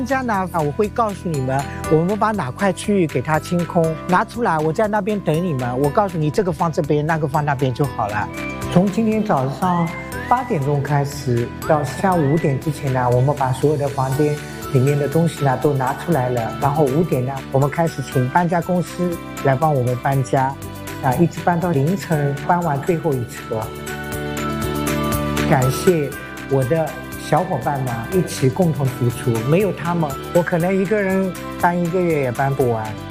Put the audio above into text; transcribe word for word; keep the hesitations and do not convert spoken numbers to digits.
家呢，我会告诉你们，我们把哪块区域给它清空，拿出来，我在那边等你们。我告诉你，这个放这边，那个放那边就好了。从今天早上八点钟开始到下午五点之前呢，我们把所有的房间里面的东西呢都拿出来了。然后五点呢，我们开始请搬家公司来帮我们搬家，啊，一直搬到凌晨，搬完最后一车。感谢我的小伙伴们一起共同付出，没有他们，我可能一个人搬一个月也搬不完。